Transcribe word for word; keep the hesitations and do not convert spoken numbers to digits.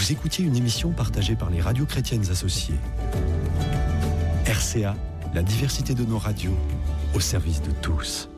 Vous écoutiez une émission partagée par les radios chrétiennes associées. R C A, la diversité de nos radios, au service de tous.